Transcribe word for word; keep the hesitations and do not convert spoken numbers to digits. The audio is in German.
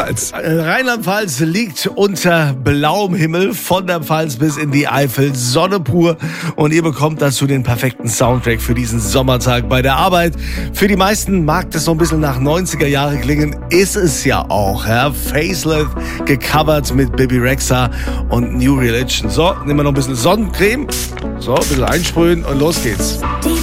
Rheinland-Pfalz liegt unter blauem Himmel, von der Pfalz bis in die Eifel, Sonne pur, und ihr bekommt dazu den perfekten Soundtrack für diesen Sommertag bei der Arbeit. Für die meisten mag das so ein bisschen nach neunziger Jahre klingen, ist es ja auch. Ja? Facelift gecovert mit Bibi Rexha und New Religion. So, nehmen wir noch ein bisschen Sonnencreme, so, ein bisschen einsprühen und los geht's. Die